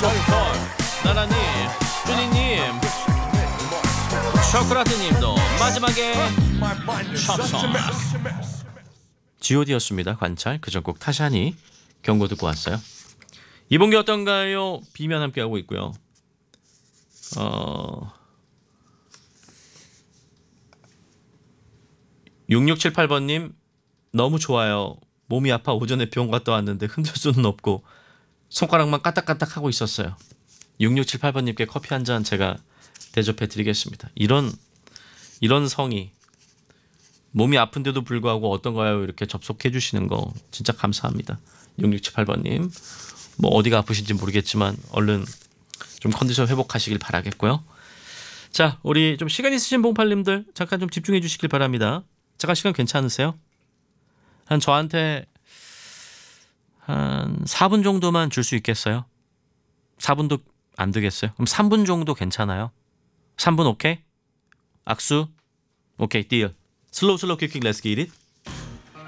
나라님, 준이님, 쇼크라트님도 마지막에 촥촥. G.O.D였습니다. 관찰. 그 전곡 타샤니 경고 듣고 왔어요. 이번 게 어떤가요? 비면 함께하고 있고요. 6678번님 너무 좋아요. 몸이 아파 오전에 병원 갔다 왔는데 흔들 수는 없고 손가락만 까딱까딱 하고 있었어요. 6678번님께 커피 한 잔 제가 대접해 드리겠습니다. 이런 성의, 몸이 아픈데도 불구하고 어떤가요? 이렇게 접속해 주시는 거 진짜 감사합니다. 6678번님 뭐 어디가 아프신지 모르겠지만 얼른 좀 컨디션 회복하시길 바라겠고요. 자, 우리 좀 시간 있으신 봉팔님들 잠깐 좀 집중해 주시길 바랍니다. 잠깐 시간 괜찮으세요? 한 저한테 한 4분 정도만 줄 수 있겠어요? 4분도 안 되겠어요? 그럼 3분 정도 괜찮아요? 3분 오케이? 악수? 오케이, 딜. 슬로우 퀵 렛츠 기 잇.